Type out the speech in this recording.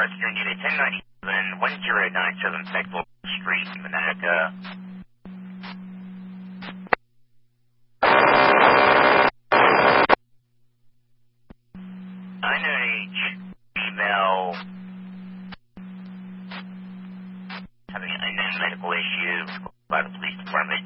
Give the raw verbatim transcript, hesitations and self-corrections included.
Rescue Unit ten ninety-seven, one zero nine seven Peckville Street, Monaca. nine nine H, female, having a medical issue by the police department.